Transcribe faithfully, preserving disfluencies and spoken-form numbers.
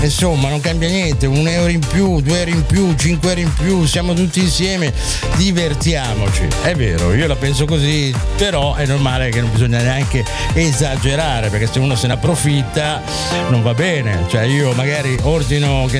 insomma non cambia niente, un euro in più, due euro in più, cinque euro in più, siamo tutti insieme, divertiamoci. È vero, io la penso così, però è normale che non bisogna neanche esagerare, perché se uno se ne approfitta non va bene. Cioè io magari ordino, che